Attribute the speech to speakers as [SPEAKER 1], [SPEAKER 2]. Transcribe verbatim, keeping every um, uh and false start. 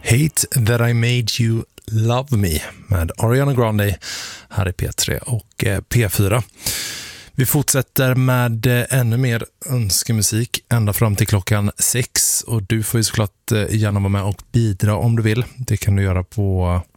[SPEAKER 1] Hate That I Made You Love Me med Ariana Grande här i P tre och P fyra. Vi fortsätter med ännu mer önskemusik ända fram till klockan sex, och du får ju såklart gärna vara med och bidra om du vill. Det kan du göra på